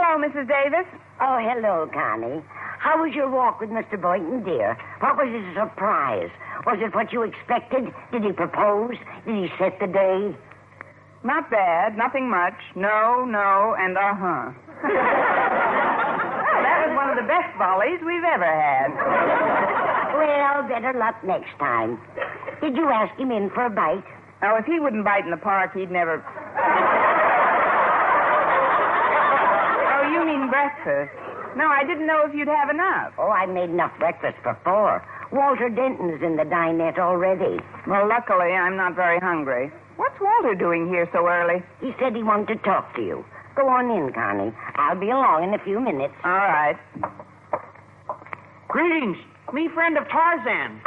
Hello, Mrs. Davis. Oh, hello, Connie. How was your walk with Mr. Boynton, dear? What was his surprise? Was it what you expected? Did he propose? Did he set the day? Not bad. Nothing much. No, and uh-huh. That was one of the best volleys we've ever had. Well, better luck next time. Did you ask him in for a bite? Oh, if he wouldn't bite in the park, he'd never... Oh, you mean breakfast. No, I didn't know if you'd have enough. Oh, I made enough breakfast for 4. Walter Denton's in the dinette already. Well, luckily, I'm not very hungry. What's Walter doing here so early? He said he wanted to talk to you. Go on in, Connie. I'll be along in a few minutes. All right. Greetings. Me friend of Tarzan.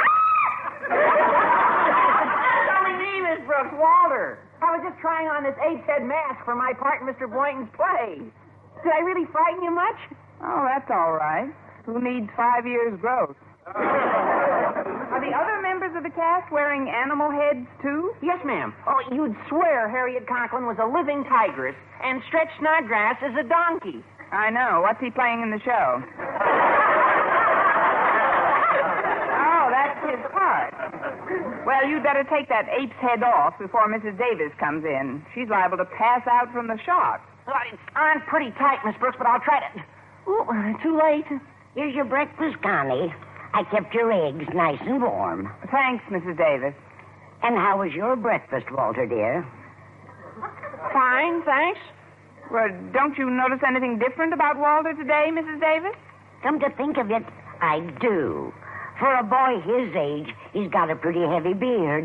Only me, Miss Brooks, Walter. I was just trying on this ape's head mask for my part in Mr. Boynton's play. Did I really frighten you much? Oh, that's all right. Who needs 5 years' growth? Are the other members of the cast wearing animal heads, too? Yes, ma'am. Oh, you'd swear Harriet Conklin was a living tigress and Stretch Snodgrass is a donkey. I know. What's he playing in the show? Oh, that's his part. Well, you'd better take that ape's head off before Mrs. Davis comes in. She's liable to pass out from the shock. It's on pretty tight, Miss Brooks, but I'll try to... Ooh, too late. Here's your breakfast, Connie. I kept your eggs nice and warm. Thanks, Mrs. Davis. And how was your breakfast, Walter, dear? Fine, thanks. Well, don't you notice anything different about Walter today, Mrs. Davis? Come to think of it, I do. For a boy his age, he's got a pretty heavy beard.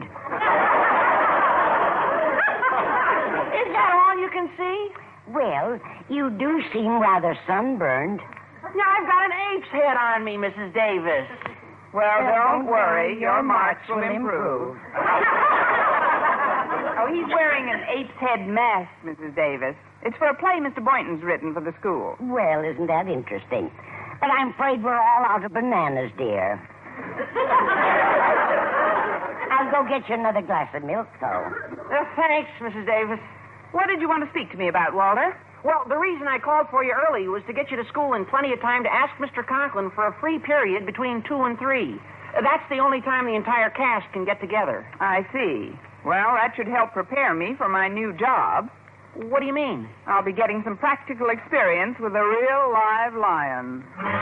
Is that all you can see? Well, you do seem rather sunburned. Yeah, I've got an ape's head on me, Mrs. Davis. Well, don't worry. Your marks will improve. Oh, he's wearing an ape's head mask, Mrs. Davis. It's for a play Mr. Boynton's written for the school. Well, isn't that interesting? But I'm afraid we're all out of bananas, dear. I'll go get you another glass of milk, though. Thanks, Mrs. Davis. What did you want to speak to me about, Walter? Well, the reason I called for you early was to get you to school in plenty of time to ask Mr. Conklin for a free period between 2 and 3. That's the only time the entire cast can get together. I see. Well, that should help prepare me for my new job. What do you mean? I'll be getting some practical experience with a real live lion.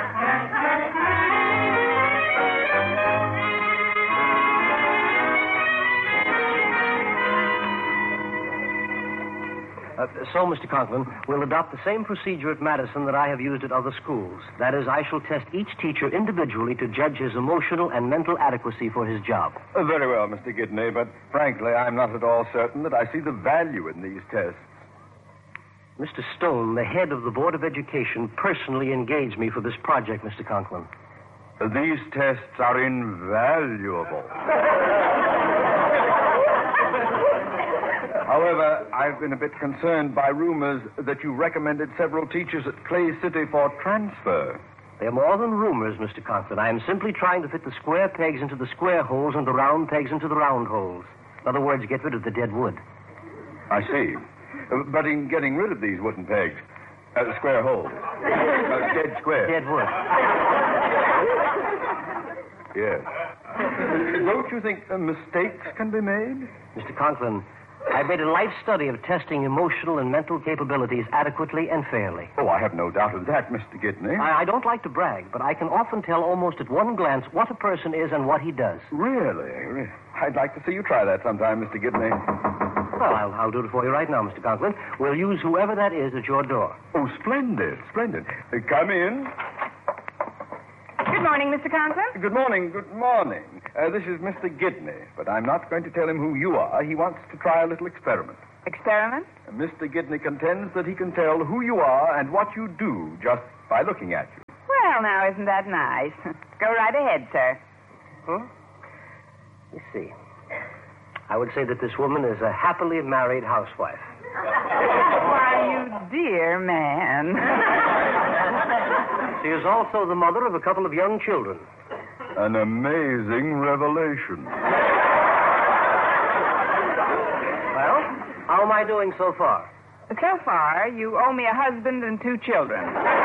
So, Mr. Conklin, we'll adopt the same procedure at Madison that I have used at other schools. That is, I shall test each teacher individually to judge his emotional and mental adequacy for his job. Very well, Mr. Gidney, but frankly, I'm not at all certain that I see the value in these tests. Mr. Stone, the head of the Board of Education, personally engaged me for this project, Mr. Conklin. These tests are invaluable. However, I've been a bit concerned by rumors that you recommended several teachers at Clay City for transfer. They're more than rumors, Mr. Conklin. I am simply trying to fit the square pegs into the square holes and the round pegs into the round holes. In other words, get rid of the dead wood. I see. But in getting rid of these wooden pegs, square holes, dead square. Dead wood. Yes. Don't you think mistakes can be made? Mr. Conklin, I made a life study of testing emotional and mental capabilities adequately and fairly. Oh, I have no doubt of that, Mr. Gidney. I don't like to brag, but I can often tell almost at one glance what a person is and what he does. Really? I'd like to see you try that sometime, Mr. Gidney. Well, I'll do it for you right now, Mr. Conklin. We'll use whoever that is at your door. Oh, splendid, splendid. Come in. Good morning, Mr. Conklin. Good morning, good morning. This is Mr. Gidney, but I'm not going to tell him who you are. He wants to try a little experiment. Experiment? Mr. Gidney contends that he can tell who you are and what you do just by looking at you. Well, now, isn't that nice? Go right ahead, sir. You see, I would say that this woman is a happily married housewife. Why, you dear man. She is also the mother of a couple of young children. An amazing revelation. Well, how am I doing so far? So far, you owe me a husband and 2 children.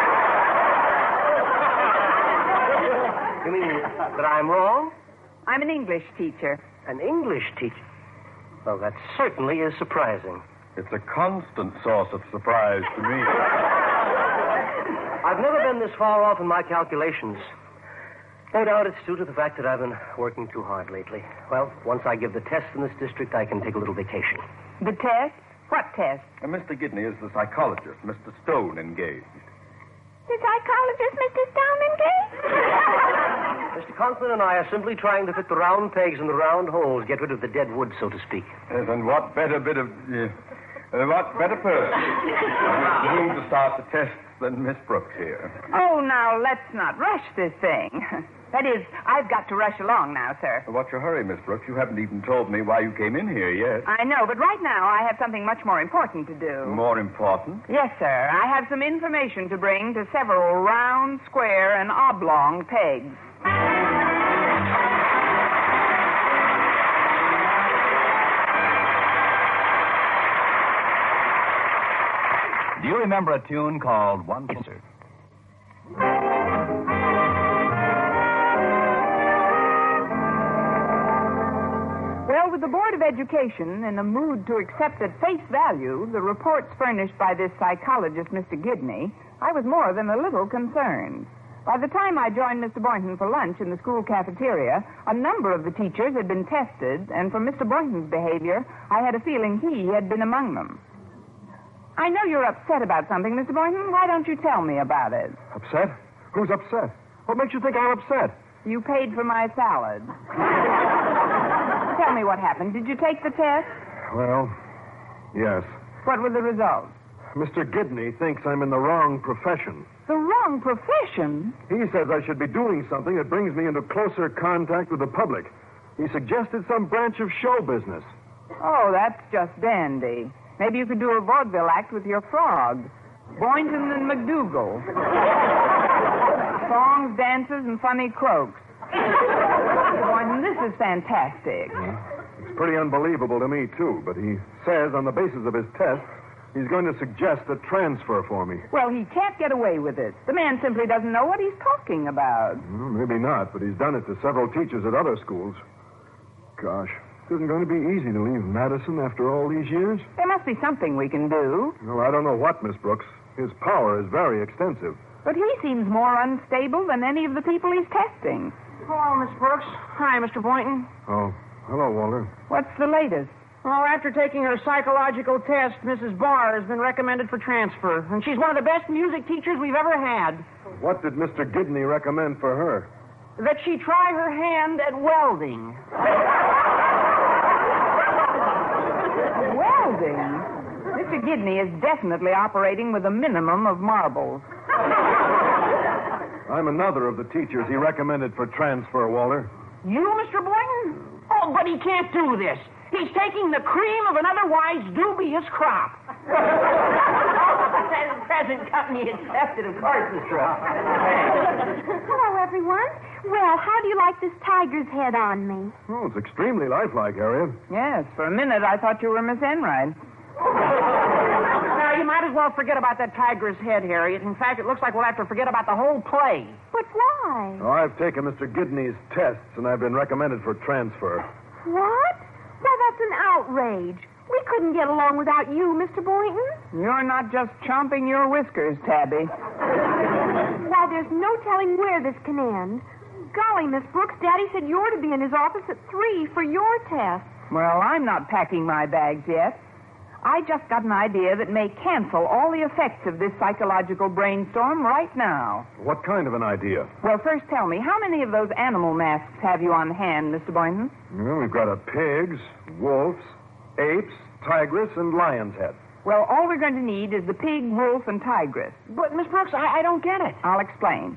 You mean that I'm wrong? I'm an English teacher. An English teacher? Well, that certainly is surprising. It's a constant source of surprise to me. I've never been this far off in my calculations. No doubt it's due to the fact that I've been working too hard lately. Well, once I give the test in this district, I can take a little vacation. The test? What test? Mr. Gidney is the psychologist, Mr. Stone engaged. The psychologist, Mr. Stone engaged? Mr. Conklin and I are simply trying to fit the round pegs in the round holes, get rid of the dead wood, so to speak. Yes, and what better person with whom to start the tests than Miss Brooks here? Oh, now, let's not rush this thing. That is, I've got to rush along now, sir. What's your hurry, Miss Brooks? You haven't even told me why you came in here yet. I know, but right now I have something much more important to do. More important? Yes, sir. I have some information to bring to several round, square, and oblong pegs. Do you remember a tune called One Kisser? Well, with the Board of Education in a mood to accept at face value the reports furnished by this psychologist, Mr. Gidney, I was more than a little concerned. By the time I joined Mr. Boynton for lunch in the school cafeteria, a number of the teachers had been tested, and from Mr. Boynton's behavior, I had a feeling he had been among them. I know you're upset about something, Mr. Boynton. Why don't you tell me about it? Upset? Who's upset? What makes you think I'm upset? You paid for my salad. Tell me what happened. Did you take the test? Well, yes. What were the results? Mr. Gidney thinks I'm in the wrong profession. The wrong profession? He says I should be doing something that brings me into closer contact with the public. He suggested some branch of show business. Oh, that's just dandy. Maybe you could do a vaudeville act with your frog. Boynton and McDougal. Songs, dances, and funny croaks. Boynton, this is fantastic. It's pretty unbelievable to me, too, but he says on the basis of his test, he's going to suggest a transfer for me. Well, he can't get away with it. The man simply doesn't know what he's talking about. Well, maybe not, but he's done it to several teachers at other schools. Gosh, it isn't going to be easy to leave Madison after all these years. There must be something we can do. Well, I don't know what, Miss Brooks. His power is very extensive. But he seems more unstable than any of the people he's testing. Hello, Miss Brooks. Hi, Mr. Boynton. Oh, hello, Walter. What's the latest? Well, after taking her psychological test, Mrs. Barr has been recommended for transfer, and she's one of the best music teachers we've ever had. What did Mr. Gidney recommend for her? That she try her hand at welding. Welding? Mr. Gidney is definitely operating with a minimum of marbles. I'm another of the teachers he recommended for transfer, Walter. You, Mr. Boynton? Oh, but he can't do this. He's taking the cream of an otherwise dubious crop. The present company accepted, of course, Miss Brooks. Hello, everyone. Well, how do you like this tiger's head on me? Oh, it's extremely lifelike, Harriet. Yes, for a minute I thought you were Miss Enright. Now, you might as well forget about that tiger's head, Harriet. In fact, it looks like we'll have to forget about the whole play. But why? Oh, I've taken Mr. Gidney's tests, and I've been recommended for transfer. What? Why, that's an outrage. We couldn't get along without you, Mr. Boynton. You're not just chomping your whiskers, Tabby. Why, there's no telling where this can end. Golly, Miss Brooks, Daddy said you're to be in his office at 3 for your test. Well, I'm not packing my bags yet. I just got an idea that may cancel all the effects of this psychological brainstorm right now. What kind of an idea? Well, first tell me, how many of those animal masks have you on hand, Mr. Boynton? Well, we've got pigs, wolves, apes, tigress, and lion's head. Well, all we're going to need is the pig, wolf, and tigress. But, Miss Brooks, I don't get it. I'll explain.